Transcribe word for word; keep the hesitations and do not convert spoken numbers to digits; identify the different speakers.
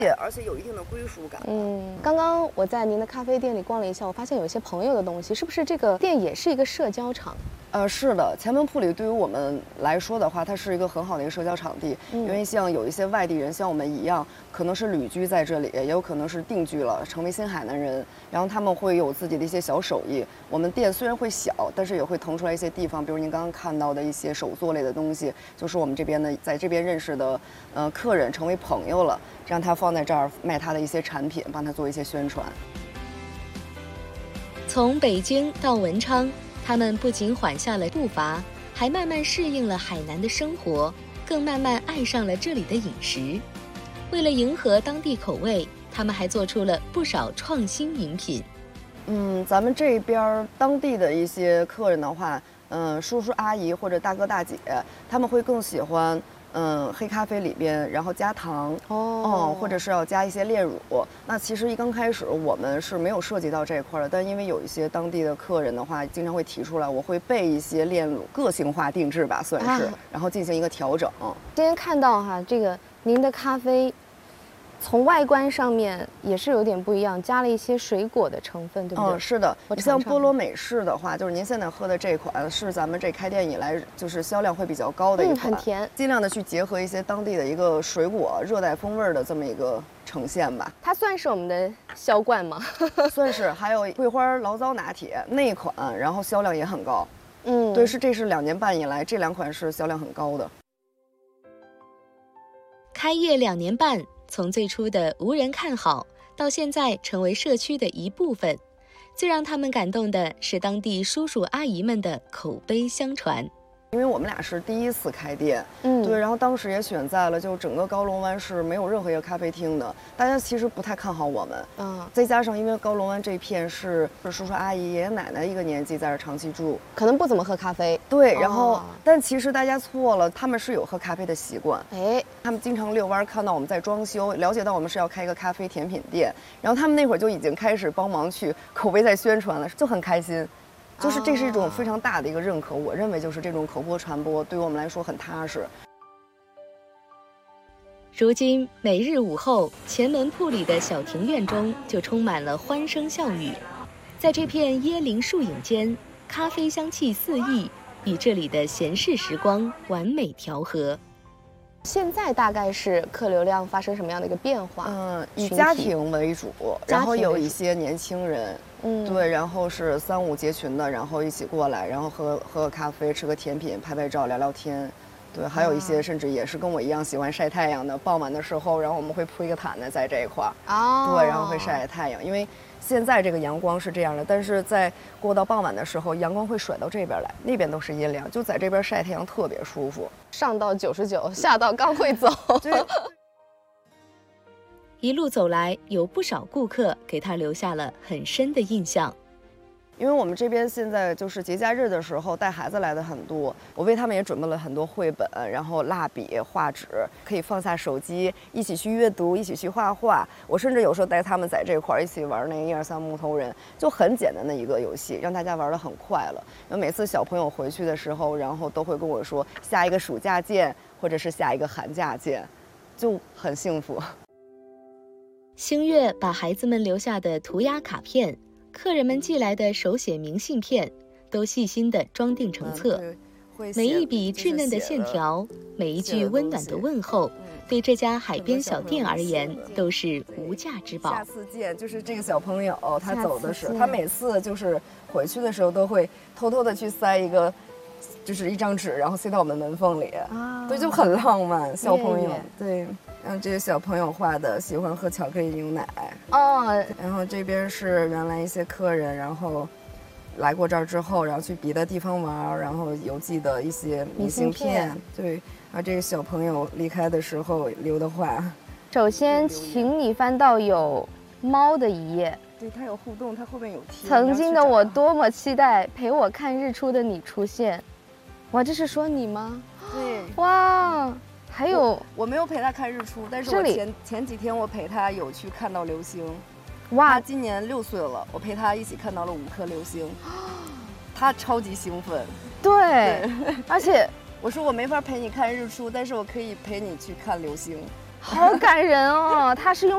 Speaker 1: 而且有一定的归属感。
Speaker 2: 嗯，刚刚我在您的咖啡店里逛了一下，我发现有一些朋友的东西，是不是这个店也是一个社交场？
Speaker 1: 呃，是的，前门铺里对于我们来说的话，它是一个很好的一个社交场地。嗯、因为像有一些外地人，像我们一样，可能是旅居在这里，也有可能是定居了，成为新海南人。然后他们会有自己的一些小手艺。我们店虽然会小，但是也会腾出来一些地方，比如您刚刚看到的一些手作类的东西，就是我们这边的在这边认识的呃客人成为朋友了，让他放在这儿卖他的一些产品，帮他做一些宣传。
Speaker 3: 从北京到文昌。他们不仅缓下了步伐，还慢慢适应了海南的生活，更慢慢爱上了这里的饮食。为了迎合当地口味，他们还做出了不少创新饮品。
Speaker 1: 嗯，咱们这边当地的一些客人的话，嗯，叔叔阿姨或者大哥大姐，他们会更喜欢。嗯，黑咖啡里边，然后加糖哦、嗯，或者是要加一些炼乳。那其实一刚开始我们是没有涉及到这一块的，但因为有一些当地的客人的话，经常会提出来，我会备一些炼乳，个性化定制吧，算是，啊、然后进行一个调整。
Speaker 2: 今天看到哈，这个您的咖啡。从外观上面也是有点不一样，加了一些水果的成分，对不对？
Speaker 1: 嗯，是的。你像菠萝美式的话，就是您现在喝的这款，是咱们这开店以来就是销量会比较高的一款，
Speaker 2: 嗯、很甜。
Speaker 1: 尽量的去结合一些当地的一个水果、热带风味的这么一个呈现吧。
Speaker 2: 它算是我们的销冠吗？
Speaker 1: 算是。还有桂花醪糟拿铁那一款，然后销量也很高。
Speaker 2: 嗯，
Speaker 1: 对，是这是两年半以来这两款是销量很高的。
Speaker 3: 开业两年半。从最初的无人看好，到现在成为社区的一部分，最让他们感动的是当地叔叔阿姨们的口碑相传。
Speaker 1: 因为我们俩是第一次开店，嗯，对，然后当时也选在了就整个高龙湾是没有任何一个咖啡厅的，大家其实不太看好我们，嗯，再加上因为高龙湾这片是是叔叔阿姨、爷爷奶奶一个年纪在这长期住，
Speaker 2: 可能不怎么喝咖啡，
Speaker 1: 对，然后、哦、但其实大家错了，他们是有喝咖啡的习惯，
Speaker 2: 哎，
Speaker 1: 他们经常遛弯看到我们在装修，了解到我们是要开一个咖啡甜品店，然后他们那会儿就已经开始帮忙去口碑在宣传了，就很开心。就是这是一种非常大的一个认可，我认为就是这种口播传播对于我们来说很踏实。
Speaker 3: 如今每日午后，前门铺里的小庭院中就充满了欢声笑语，在这片椰林树影间，咖啡香气四溢，与这里的闲适时光完美调和。
Speaker 2: 现在大概是客流量发生什么样的一个变化？
Speaker 1: 嗯，以家庭为主，然后有一些年轻人，嗯，对，然后是三五结群的，然后一起过来，然后喝喝个咖啡，吃个甜品，拍拍照，聊聊天。对，还有一些甚至也是跟我一样喜欢晒太阳的，傍晚的时候，然后我们会铺一个毯子在这一块儿，哦，对，然后会晒太阳，因为现在这个阳光是这样的，但是在过到傍晚的时候，阳光会甩到这边来，那边都是阴凉，就在这边晒太阳特别舒服。
Speaker 2: 上到九十九，下到刚会走。
Speaker 1: 对。
Speaker 3: 一路走来，有不少顾客给他留下了很深的印象。
Speaker 1: 因为我们这边现在就是节假日的时候带孩子来的很多，我为他们也准备了很多绘本，然后蜡笔、画纸，可以放下手机一起去阅读，一起去画画。我甚至有时候带他们在这块一起玩那个一二三木头人，就很简单的一个游戏，让大家玩得很快乐。然后每次小朋友回去的时候，然后都会跟我说下一个暑假见，或者是下一个寒假见，就很幸福。
Speaker 3: 星月把孩子们留下的涂鸦卡片，客人们寄来的手写明信片，都细心地装订成册。嗯、每一笔稚嫩的线条，每一句温暖的问候，对这家海边小店而言都是无价之宝。
Speaker 1: 下次见，就是这个小朋友，他走的是，他每次就是回去的时候都会偷偷的去塞一个，就是一张纸，然后塞到我们门缝里。啊，对，就很浪漫，小朋友，对。然后这个小朋友画的，喜欢喝巧克力牛奶哦。然后这边是原来一些客人，然后来过这儿之后，然后去别的地方玩，然后邮寄的一些明信片。对，然后这个小朋友离开的时候留的话。
Speaker 2: 首先，请你翻到有猫的一页。
Speaker 1: 对，它有互动，它后面有贴。
Speaker 2: 曾经的我多么期待陪我看日出的你出现。哇，这是说你吗？
Speaker 1: 对。
Speaker 2: 哇。还有
Speaker 1: 我, 我没有陪他看日出，但是我前前几天我陪他有去看到流星。哇，他今年六岁了，我陪他一起看到了五颗流星，他超级兴奋。
Speaker 2: 对，对而且
Speaker 1: 我说我没法陪你看日出，但是我可以陪你去看流星。
Speaker 2: 好感人哦，他是用